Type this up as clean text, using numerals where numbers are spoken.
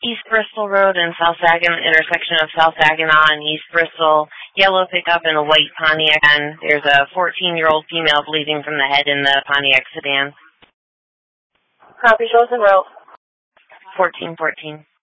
East Bristol Road and South Saginaw, intersection of South Saginaw and East Bristol. Yellow pickup and a white Pontiac. And there's a 14-year-old female bleeding from the head in the Pontiac sedan. Copy, Chosen Road. 1414.